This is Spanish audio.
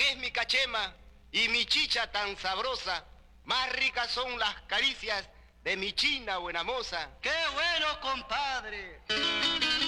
que es mi cachema y mi chicha tan sabrosa, más ricas son las caricias de mi china buena moza. ¡Qué bueno, compadre!